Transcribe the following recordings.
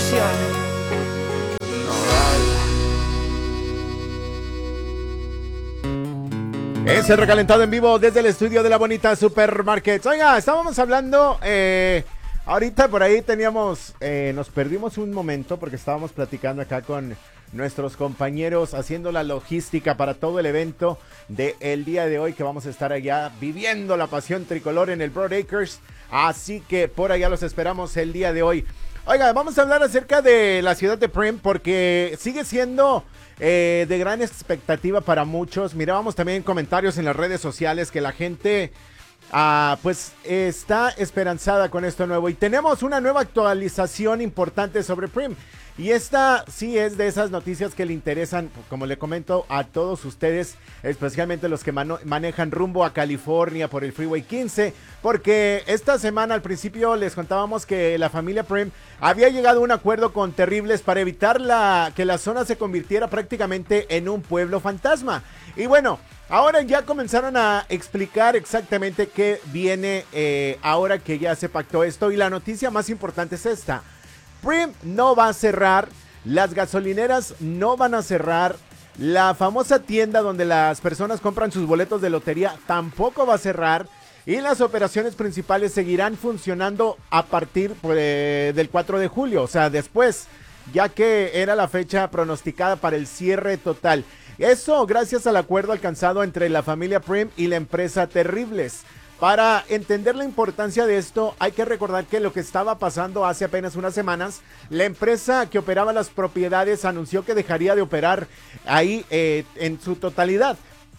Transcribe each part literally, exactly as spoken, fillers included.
emoción. Es el recalentado en vivo desde el estudio de la bonita Supermarkets. Oiga, estábamos hablando, eh, ahorita por ahí teníamos, eh, nos perdimos un momento porque estábamos platicando acá con nuestros compañeros haciendo la logística para todo el evento del día de hoy que vamos a estar allá viviendo la pasión tricolor en el Broadacres. Así que por allá los esperamos el día de hoy. Oiga, vamos a hablar acerca de la ciudad de Primm porque sigue siendo... Eh, de gran expectativa para muchos. Mirábamos también comentarios en las redes sociales que la gente ah, pues está esperanzada con esto nuevo. Y tenemos una nueva actualización importante sobre Primm. Y esta sí es de esas noticias que le interesan, como le comento, a todos ustedes, especialmente los que mano- manejan rumbo a California por el Freeway quince, porque esta semana al principio les contábamos que la familia Primm había llegado a un acuerdo con Terribles para evitar la, que la zona se convirtiera prácticamente en un pueblo fantasma. Y bueno, ahora ya comenzaron a explicar exactamente qué viene eh, ahora que ya se pactó esto, y la noticia más importante es esta. Primm no va a cerrar, las gasolineras no van a cerrar, la famosa tienda donde las personas compran sus boletos de lotería tampoco va a cerrar, y las operaciones principales seguirán funcionando a partir eh, del cuatro de julio, o sea, después, ya que era la fecha pronosticada para el cierre total. Eso gracias al acuerdo alcanzado entre la familia Primm y la empresa Terribles. Para entender la importancia de esto, hay que recordar que lo que estaba pasando hace apenas unas semanas, la empresa que operaba las propiedades anunció que dejaría de operar ahí eh, en su totalidad.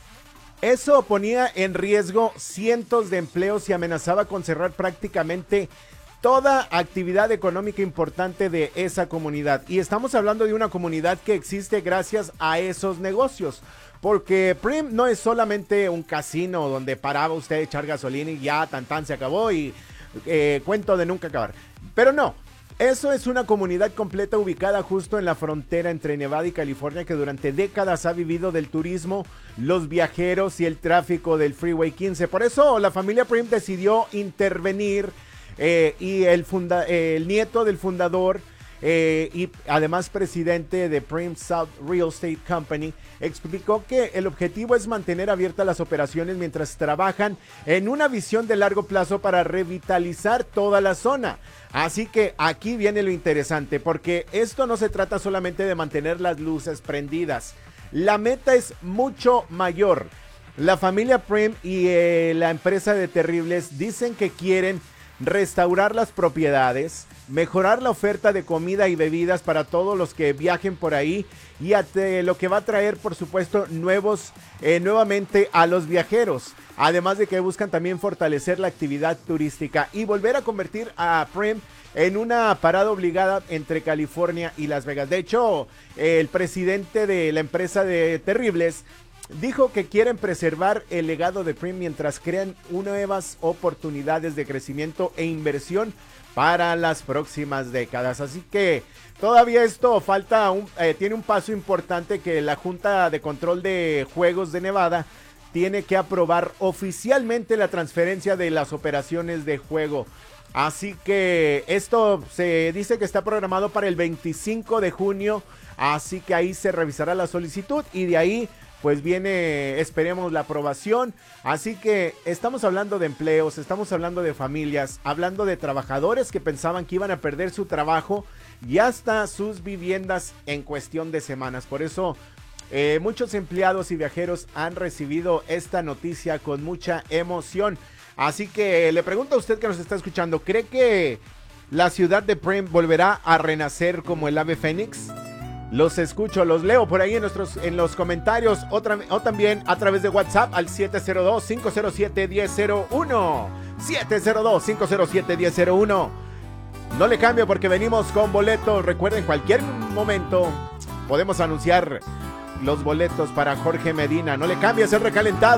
Eso ponía en riesgo cientos de empleos y amenazaba con cerrar prácticamente toda actividad económica importante de esa comunidad. Y estamos hablando de una comunidad que existe gracias a esos negocios. Porque Primm no es solamente un casino donde paraba usted a echar gasolina y ya tan tan se acabó y eh, cuento de nunca acabar. Pero no, eso es una comunidad completa ubicada justo en la frontera entre Nevada y California que durante décadas ha vivido del turismo, los viajeros y el tráfico del Freeway quince. Por eso la familia Primm decidió intervenir eh, y el, funda- eh, el nieto del fundador Eh, y además presidente de Primm South Real Estate Company explicó que el objetivo es mantener abiertas las operaciones mientras trabajan en una visión de largo plazo para revitalizar toda la zona. Así que aquí viene lo interesante, porque esto no se trata solamente de mantener las luces prendidas, la meta es mucho mayor. La familia Primm y eh, la empresa de Terribles dicen que quieren restaurar las propiedades, mejorar la oferta de comida y bebidas para todos los que viajen por ahí, y a te, lo que va a traer, por supuesto, nuevos, eh, nuevamente a los viajeros. Además de que buscan también fortalecer la actividad turística y volver a convertir a Primm en una parada obligada entre California y Las Vegas. De hecho, eh, el presidente de la empresa de Terribles dijo que quieren preservar el legado de Primm mientras crean nuevas oportunidades de crecimiento e inversión para las próximas décadas. Así que todavía esto falta, un, eh, tiene un paso importante que la Junta de Control de Juegos de Nevada tiene que aprobar oficialmente la transferencia de las operaciones de juego. Así que esto se dice que está programado para el veinticinco de junio, así que ahí se revisará la solicitud y de ahí pues viene, esperemos, la aprobación. Así que estamos hablando de empleos, estamos hablando de familias, hablando de trabajadores que pensaban que iban a perder su trabajo y hasta sus viviendas en cuestión de semanas. Por eso eh, muchos empleados y viajeros han recibido esta noticia con mucha emoción. Así que le pregunto a usted que nos está escuchando, ¿cree que la ciudad de Primm volverá a renacer como el ave fénix? Los escucho, los leo por ahí en, nuestros, en los comentarios otra, o también a través de WhatsApp al siete cero dos, cinco cero siete, uno cero cero uno. siete cero dos, cinco cero siete, uno cero cero uno. No le cambio porque venimos con boletos. Recuerden, cualquier momento podemos anunciar los boletos para Jorge Medina. No le cambies, el recalentado.